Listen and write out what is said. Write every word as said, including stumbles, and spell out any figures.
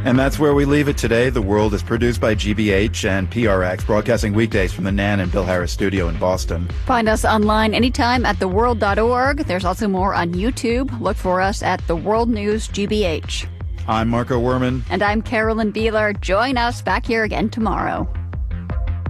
And that's where we leave it today. The World is produced by G B H and P R X, broadcasting weekdays from the Nan and Bill Harris studio in Boston. Find us online anytime at the world dot org. There's also more on YouTube. Look for us at The World News G B H. I'm Marco Werman. And I'm Carolyn Beeler. Join us back here again tomorrow.